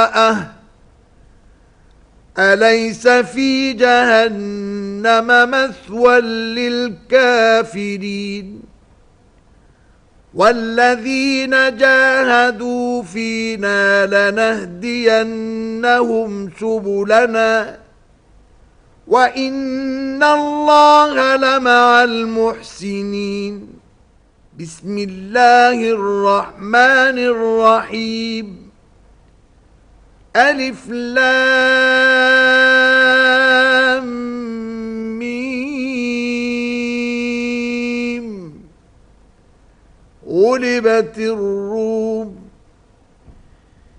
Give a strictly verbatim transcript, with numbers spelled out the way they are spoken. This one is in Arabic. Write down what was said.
أليس في جهنم مثوى للكافرين والذين جاهدوا فينا لنهدينهم سبلنا وإن الله لمع المحسنين. بسم الله الرحمن الرحيم. ألف لام ميم. غلبت الروم